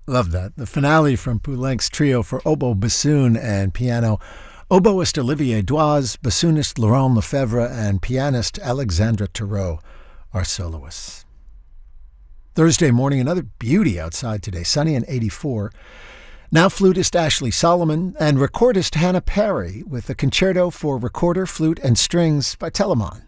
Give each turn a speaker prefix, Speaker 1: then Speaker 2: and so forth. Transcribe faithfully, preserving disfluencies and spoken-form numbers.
Speaker 1: Love that. The finale from Poulenc's trio for oboe, bassoon, and piano. Oboist Olivier Doise, bassoonist Laurent Lefebvre, and pianist Alexandra Tarot are soloists. Thursday morning, another beauty outside today, sunny and eighty-four. Now flutist Ashley Solomon and recordist Hannah Perry with a concerto for recorder, flute, and strings by Telemann.